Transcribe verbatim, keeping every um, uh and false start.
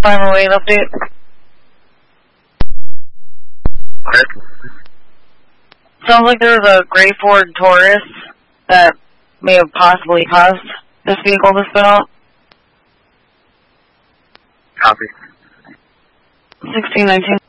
five oh eight update. Alright. Sounds like there was a gray Ford Taurus that may have possibly caused this vehicle to spin out. Copy. sixteen nineteen.